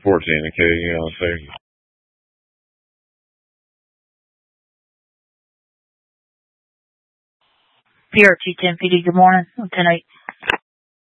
14, okay, say. PRT 10 PD, good morning. Lieutenant